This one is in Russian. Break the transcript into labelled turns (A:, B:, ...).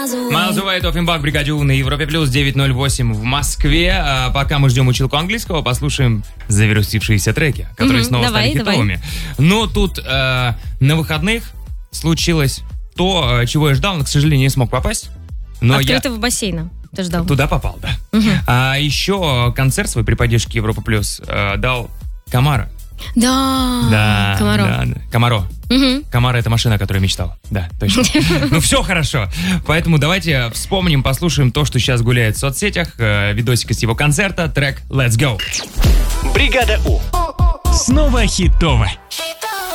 A: Miles Away, Offenbach, Бригаде У на Европе Плюс, 9:08 в Москве. Пока мы ждем училку английского, послушаем завирусившиеся треки, которые снова стали хитовыми. Но тут на выходных случилось то, чего я ждал, но, к сожалению, не смог попасть. Но
B: Открытого бассейна ты ждал?
A: Туда попал, да. А еще концерт свой при поддержке Европа Плюс дал Камаро.
B: Да, Камаро.
A: Да. Камаро. Камаро — это машина, о которой я мечтал. Да, точно. Ну все хорошо. Поэтому давайте вспомним, послушаем то, что сейчас гуляет в соцсетях. Видосик из его концерта, трек «Let's Go».
C: Бригада У. Снова хитово.